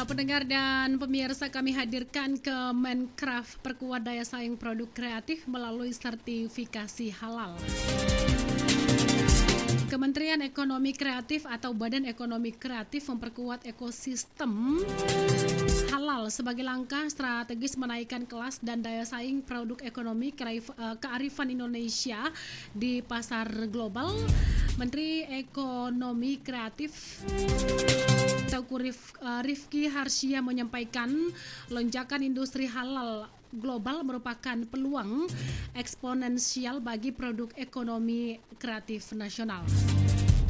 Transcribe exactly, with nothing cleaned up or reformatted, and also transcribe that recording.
Ya, pendengar dan pemirsa, kami hadirkan Kemenkraf perkuat daya saing produk kreatif melalui sertifikasi halal. Kementerian Ekonomi Kreatif atau Badan Ekonomi Kreatif memperkuat ekosistem halal sebagai langkah strategis menaikkan kelas dan daya saing produk ekonomi kearifan Indonesia di pasar global. Menteri Ekonomi Kreatif Teuku Rifki Harsya menyampaikan lonjakan industri halal global merupakan peluang eksponensial bagi produk ekonomi kreatif nasional.